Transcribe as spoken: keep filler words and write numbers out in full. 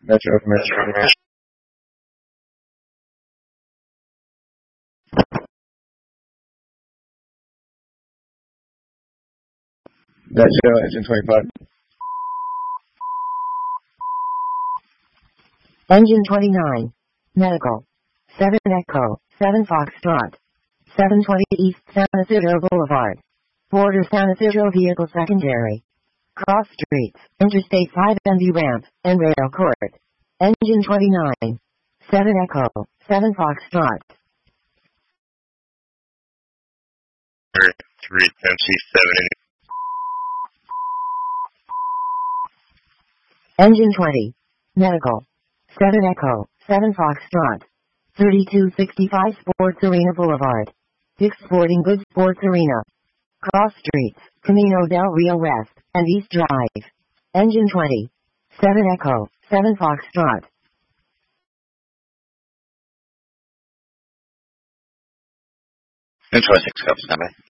Metro, Metro, Metro. Metro, engine twenty-five. Engine twenty-nine. Medical. seven Echo, seven Foxtrot. seven twenty East San Isidro Boulevard. Border San Isidro Vehicle Secondary. Cross Streets, Interstate five and V ramp, and rail court. Engine twenty-nine. seven Echo, seven Foxtrot. three M C seven. Engine twenty. Medical. seven Echo, seven Foxtrot. thirty-two sixty-five Sports Arena Boulevard. Dick's Sporting Goods Sports Arena. Cross Streets, Camino del Rio West, and East Drive. Engine twenty. seven Echo, seven Foxtrot. And twenty-six, copy, stand by.